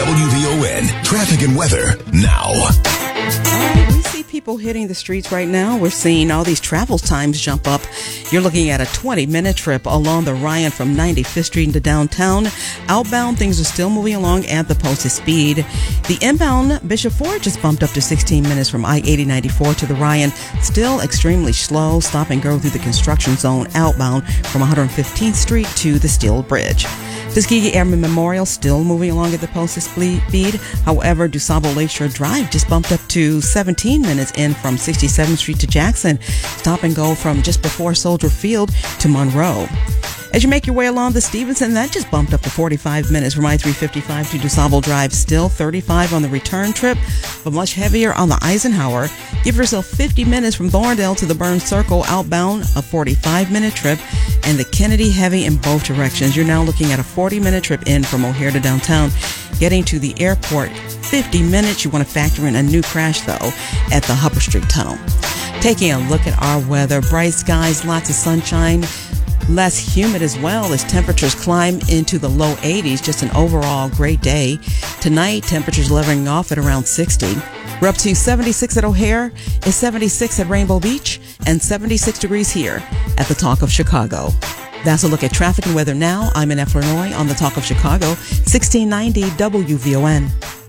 WVON traffic and weather now. We see people hitting the streets right now. We're seeing all these travel times jump up. You're looking at a 20-minute trip along the Ryan from 95th Street into downtown. Outbound, things are still moving along at the posted speed. The inbound Bishop Ford just bumped up to 16 minutes from I-80-94 to the Ryan. Still extremely slow. Stop and go through the construction zone outbound from 115th Street to the Steel Bridge. Tuskegee Airmen Memorial still moving along at the posted speed. However, DuSable Lakeshore Drive just bumped up to 17 minutes in from 67th Street to Jackson. Stop and go from just before Soldier Field to Monroe. As you make your way along the Stevenson, that just bumped up to 45 minutes from I-355 to DuSable Drive. Still 35 on the return trip, but much heavier on the Eisenhower. Give yourself 50 minutes from Thorndale to the Burns Circle outbound, a 45-minute trip, and the Kennedy heavy in both directions. You're now looking at a 40-minute trip in from O'Hare to downtown. Getting to the airport, 50 minutes. You want to factor in a new crash, though, at the Hupper Street Tunnel. Taking a look at our weather, bright skies, lots of sunshine. Less humid as well as temperatures climb into the low 80s. Just an overall great day. Tonight, temperatures leveling off at around 60. We're up to 76 at O'Hare, is 76 at Rainbow Beach, and 76 degrees here at the Talk of Chicago. That's a look at traffic and weather now. I'm Annette Flournoy on the Talk of Chicago, 1690 WVON.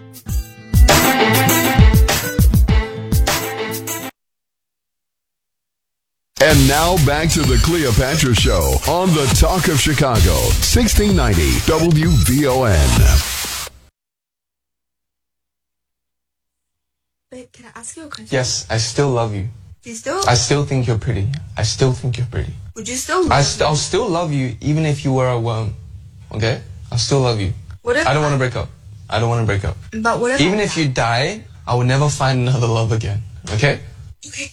And now back to the Cleopatra Show on the Talk of Chicago, 1690 WVON. Babe, can I ask you a question? Yes, I still love you. Do you still? I still think you're pretty. I still think you're pretty. Would you still love me? I'll still love you even if you were a worm. Okay? I'll still love you. What if I don't want to break up. I don't want to break up. But what if Even if you die, I will never find another love again. Okay? Okay.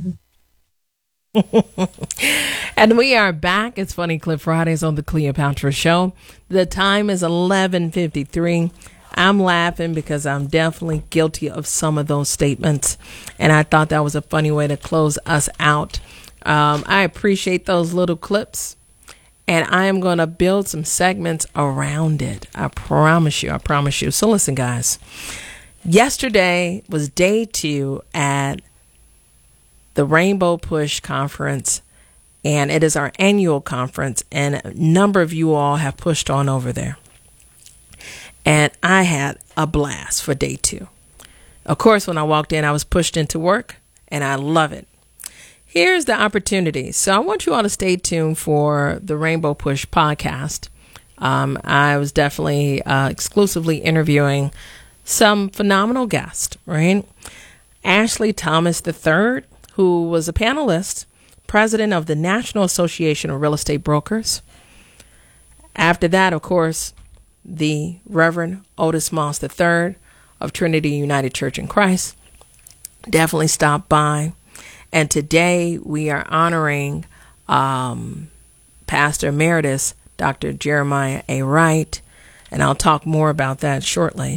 And we are back. It's Funny Clip Fridays on the Cleopatra Show. The time is 11:53. I'm laughing because I'm definitely guilty of some of those statements, and I thought that was a funny way to close us out. I appreciate those little clips, and I am going to build some segments around it. I promise you. So listen, guys. Yesterday was day 2 at the Rainbow Push Conference, and it is our annual conference, and a number of you all have pushed on over there. And I had a blast for day 2. Of course, when I walked in, I was pushed into work, and I love it. Here's the opportunity. So I want you all to stay tuned for the Rainbow Push podcast. I was definitely exclusively interviewing some phenomenal guests, right? Ashley Thomas III, who was a panelist, president of the National Association of Real Estate Brokers. After that, of course, the Reverend Otis Moss III of Trinity United Church in Christ definitely stopped by. And today we are honoring Pastor Emeritus, Dr. Jeremiah A. Wright, and I'll talk more about that shortly.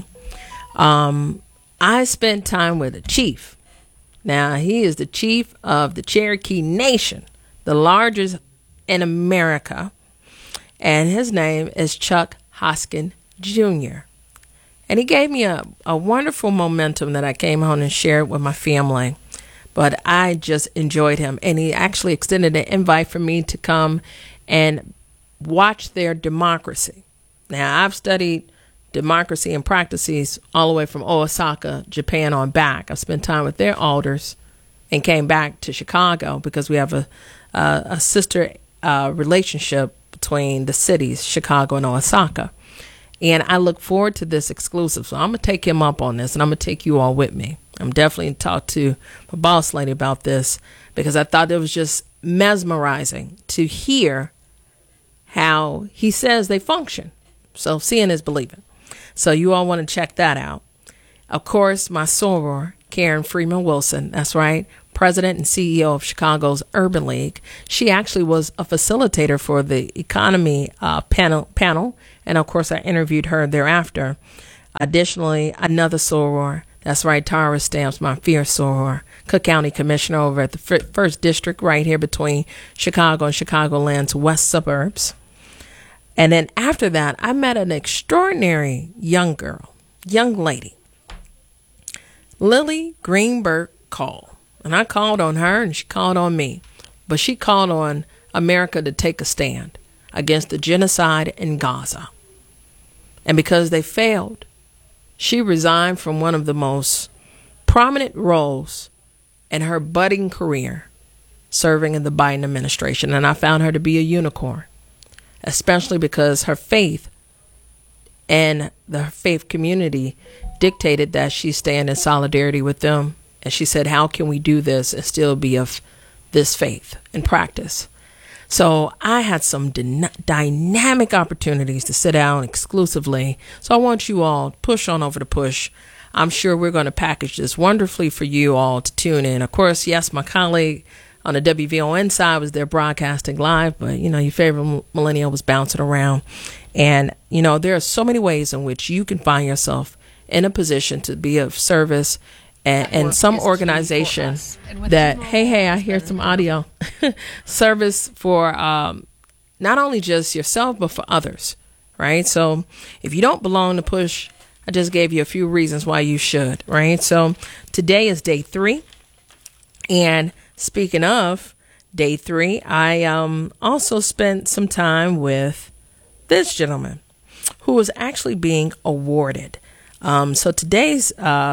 I spent time with a chief. Now, he is the chief of the Cherokee Nation, the largest in America, and his name is Chuck Hoskin Jr. And he gave me a wonderful momentum that I came home and shared with my family, but I just enjoyed him. And he actually extended an invite for me to come and watch their democracy. Now, I've studied democracy and practices all the way from Osaka, Japan on back. I spent time with their elders and came back to Chicago because we have a sister relationship between the cities, Chicago and Osaka. And I look forward to this exclusive. So I'm going to take him up on this, and I'm going to take you all with me. I'm definitely talk to my boss lady about this because I thought it was just mesmerizing to hear how he says they function. So seeing is believing. So you all want to check that out. Of course, my soror, Karen Freeman Wilson, that's right, president and CEO of Chicago's Urban League. She actually was a facilitator for the economy panel. And of course, I interviewed her thereafter. Additionally, another soror, that's right, Tara Stamps, my fierce soror, Cook County Commissioner over at the first district right here between Chicago and Chicagoland's west suburbs. And then after that, I met an extraordinary young girl. young lady, Lily Greenberg Cole. And I called on her and she called on me. But she called on America to take a stand against the genocide in Gaza. And because they failed, she resigned from one of the most prominent roles in her budding career, serving in the Biden administration. And I found her to be a unicorn, especially because her faith and the faith community dictated that she stand in solidarity with them. And she said, how can we do this and still be of this faith and practice? So I had some dynamic opportunities to sit down exclusively. So I want you all to push on over to Push. I'm sure we're going to package this wonderfully for you all to tune in. Of course, yes, my colleague on the WVON side was there broadcasting live, but, you know, your favorite millennial was bouncing around. And, you know, there are so many ways in which you can find yourself in a position to be of service and some organization that, hey, I hear some audio, service for not only just yourself, but for others, right? So if you don't belong to Push, I just gave you a few reasons why you should, right? So today is day 3. And speaking of day 3, I also spent some time with this gentleman who was actually being awarded. So today's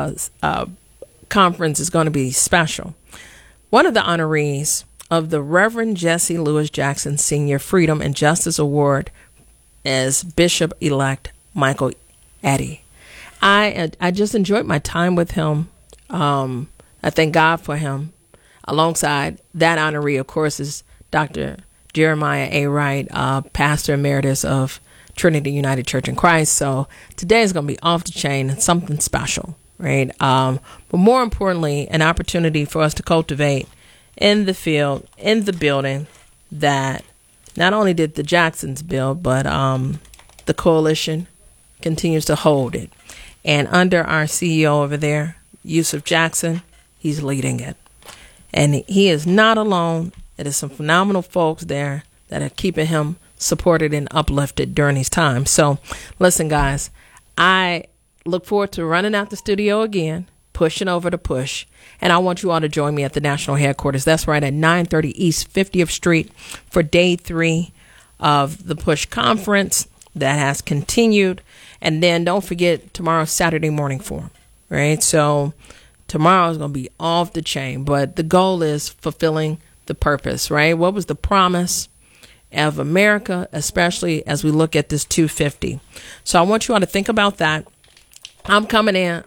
conference is going to be special. One of the honorees of the Reverend Jesse Lewis Jackson Sr. Freedom and Justice Award is Bishop-elect Michael Eddy. I just enjoyed my time with him. I thank God for him. Alongside that honoree, of course, is Dr. Jeremiah A. Wright, pastor emeritus of Trinity United Church in Christ. So today is going to be off the chain and something special, right? But more importantly, an opportunity for us to cultivate in the field, in the building that not only did the Jacksons build, but the coalition continues to hold it. And under our CEO over there, Yusuf Jackson, he's leading it. And he is not alone. It is some phenomenal folks there that are keeping him supported and uplifted during these times. So listen, guys, I look forward to running out the studio again, pushing over to Push. And I want you all to join me at the national headquarters. That's right at 930 East 50th Street for day 3 of the Push conference that has continued. And then don't forget tomorrow's Saturday morning forum, right? So tomorrow is going to be off the chain, but the goal is fulfilling the purpose, right? What was the promise of America, especially as we look at this 250? So I want you all to think about that. I'm coming in.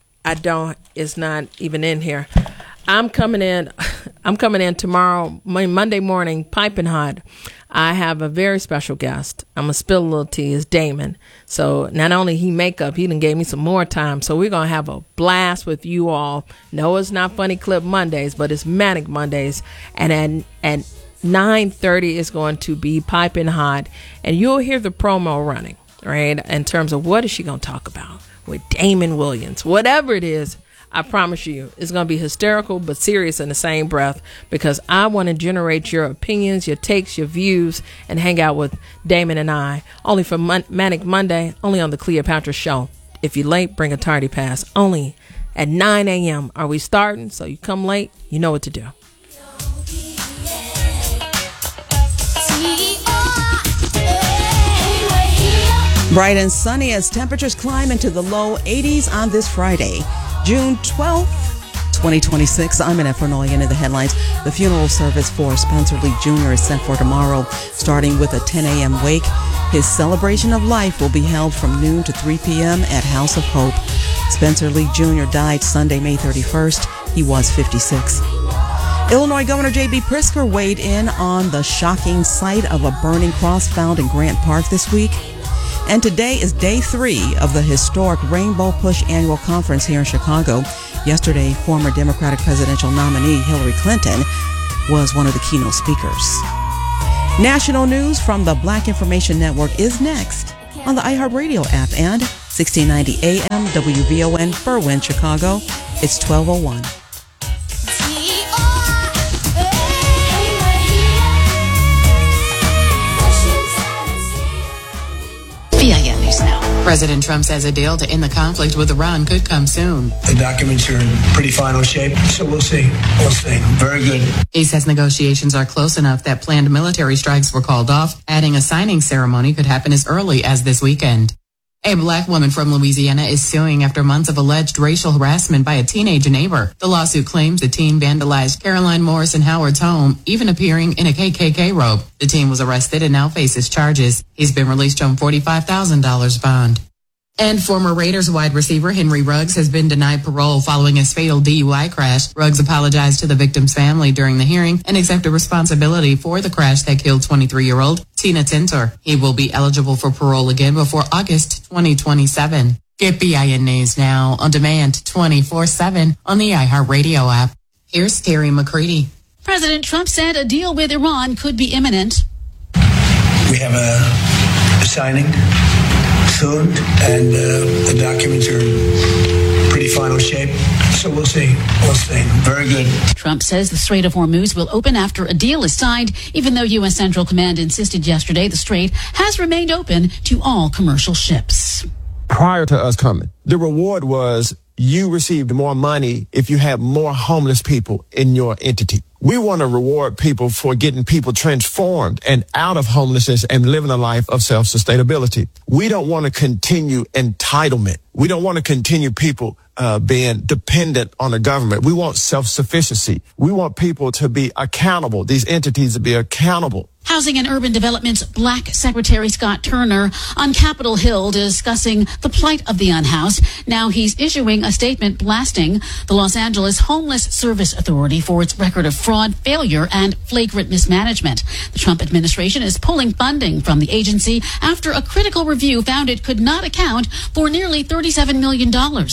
It's not even in here. I'm coming in tomorrow, Monday morning, piping hot. I have a very special guest. I'm going to spill a little tea. It's Damon. So not only he makeup, he done gave me some more time. So we're going to have a blast with you all. No, it's not Funny Clip Mondays, but it's Manic Mondays. And at 9:30 is going to be piping hot. And you'll hear the promo running, right? In terms of what is she going to talk about with Damon Williams. Whatever it is, I promise you, it's going to be hysterical but serious in the same breath, because I want to generate your opinions, your takes, your views, and hang out with Damon and I. Only for Manic Monday, only on the Cleopatra Show. If you're late, bring a tardy pass. Only at 9 a.m. are we starting, so you come late, you know what to do. Bright and sunny as temperatures climb into the low 80s on this Friday, June 12th, 2026. I'm Annette Vernoyen in the headlines. The funeral service for Spencer Lee Jr. is set for tomorrow, starting with a 10 a.m. wake. His celebration of life will be held from noon to 3 p.m. at House of Hope. Spencer Lee Jr. died Sunday, May 31st. He was 56. Illinois Governor J.B. Pritzker weighed in on the shocking sight of a burning cross found in Grant Park this week. And today is day 3 of the historic Rainbow Push annual conference here in Chicago. Yesterday, former Democratic presidential nominee Hillary Clinton was one of the keynote speakers. National news from the Black Information Network is next on the iHeartRadio app and 1690 AM WVON Berwyn, Chicago. It's 12:01. BIN News Now. President Trump says a deal to end the conflict with Iran could come soon. The documents are in pretty final shape, so we'll see. We'll see. Very good. He says negotiations are close enough that planned military strikes were called off, adding a signing ceremony could happen as early as this weekend. A black woman from Louisiana is suing after months of alleged racial harassment by a teenage neighbor. The lawsuit claims the teen vandalized Caroline Morrison Howard's home, even appearing in a KKK robe. The teen was arrested and now faces charges. He's been released on $45,000 bond. And former Raiders wide receiver Henry Ruggs has been denied parole following his fatal DUI crash. Ruggs apologized to the victim's family during the hearing and accepted responsibility for the crash that killed 23-year-old Tina Tintor. He will be eligible for parole again before August 2027. Get BIN News now on demand 24/7 on the iHeartRadio app. Here's Terry McCready. President Trump said a deal with Iran could be imminent. We have a signing soon, and the documents are in pretty final shape, so we'll see. We'll see. Very good. Trump says the Strait of Hormuz will open after a deal is signed, even though U.S. Central Command insisted yesterday the strait has remained open to all commercial ships. Prior to us coming, the reward was you received more money if you had more homeless people in your entity. We want to reward people for getting people transformed and out of homelessness and living a life of self-sustainability. We don't want to continue entitlement. We don't want to continue people being dependent on the government. We want self-sufficiency. We want people to be accountable, these entities to be accountable. Housing and Urban Development's Black Secretary Scott Turner on Capitol Hill discussing the plight of the unhoused. Now he's issuing a statement blasting the Los Angeles Homeless Service Authority for its record of fraud, failure, and flagrant mismanagement. The Trump administration is pulling funding from the agency after a critical review found it could not account for nearly $37 million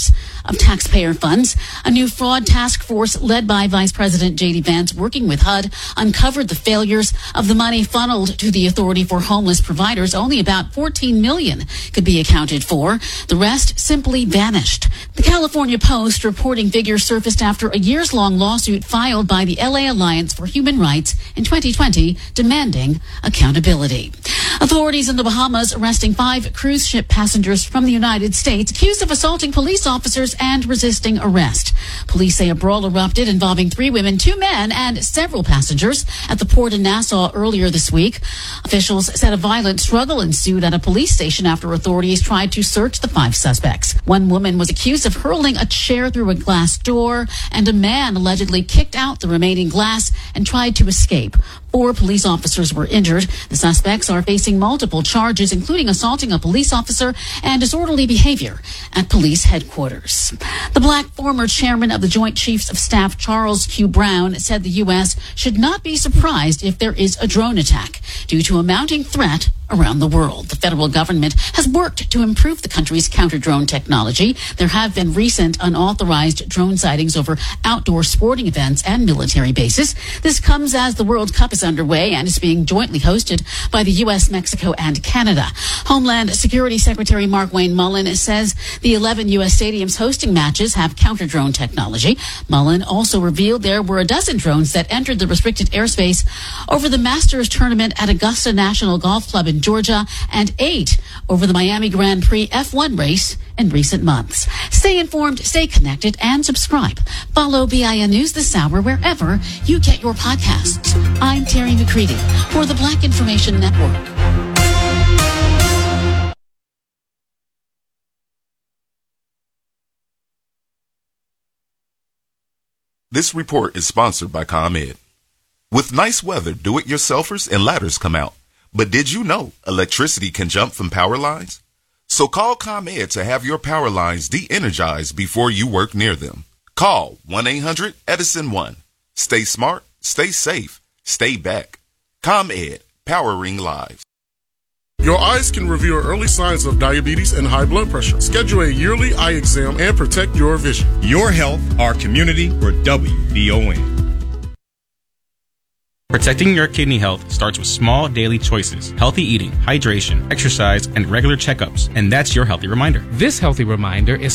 of taxpayer funds. A new fraud task force led by Vice President J.D. Vance, working with HUD, uncovered the failures of the money funneled to the Authority for Homeless Providers. Only about $14 million could be accounted for. The rest simply vanished. The California Post reporting figures surfaced after a years-long lawsuit filed by the LA Alliance for Human Rights in 2020 demanding accountability. Authorities in the Bahamas arresting 5 cruise ship passengers from the United States accused of assaulting police officers and resisting arrest. Police say a brawl erupted involving 3 women, 2 men, and several passengers at the port in Nassau earlier this week. Officials said a violent struggle ensued at a police station after authorities tried to search the 5 suspects. One woman was accused of hurling a chair through a glass door, and a man allegedly kicked out the remaining glass and tried to escape. 4 police officers were injured. The suspects are facing multiple charges, including assaulting a police officer and disorderly behavior at police headquarters. The black former chairman of the Joint Chiefs of Staff, Charles Q. Brown, said the U.S. should not be surprised if there is a drone attack due to a mounting threat around the world. The federal government has worked to improve the country's counter-drone technology. There have been recent unauthorized drone sightings over outdoor sporting events and military bases. This comes as the World Cup is underway and is being jointly hosted by the U.S., Mexico, and Canada. Homeland Security Secretary Markwayne Mullin says the 11 U.S. stadiums hosting matches have counter-drone technology. Mullin also revealed there were a dozen drones that entered the restricted airspace over the Masters tournament at Augusta National Golf Club in Georgia, and 8 over the Miami Grand Prix F1 race in recent months. Stay informed, stay connected, and subscribe. Follow BIN News this hour wherever you get your podcasts. I'm Terry McCready for the Black Information Network. This report is sponsored by ComEd. With nice weather, do-it-yourselfers and ladders come out. But did you know electricity can jump from power lines? So call ComEd to have your power lines de-energized before you work near them. Call 1-800-EDISON-1. Stay smart, stay safe, stay back. ComEd, powering lives. Your eyes can reveal early signs of diabetes and high blood pressure. Schedule a yearly eye exam and protect your vision. Your health, our community, or WVON. Protecting your kidney health starts with small daily choices. Healthy eating, hydration, exercise, and regular checkups. And that's your healthy reminder. This healthy reminder is